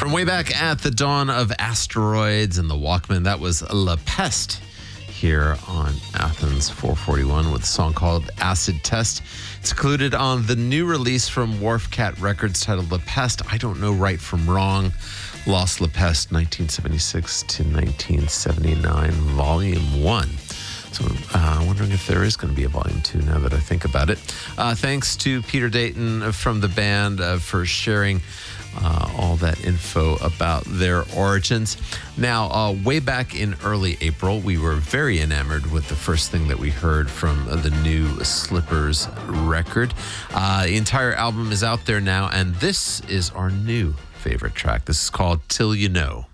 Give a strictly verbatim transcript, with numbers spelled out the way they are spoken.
From way back at the dawn of asteroids and the Walkman, that was La Peste here on Athens four forty-one with a song called Acid Test. It's included on the new release from Wharf Cat Records titled La Peste, I Don't Know Right from Wrong, Lost La Peste, nineteen seventy-six to nineteen seventy-nine, Volume one. So I'm uh, wondering if there is going to be a volume two now that I think about it. Uh, thanks to Peter Dayton from the band uh, for sharing uh, all that info about their origins. Now, uh, way back in early April, we were very enamored with the first thing that we heard from uh, the new Slippers record. Uh, the entire album is out there now, and this is our new favorite track. This is called Till You Know.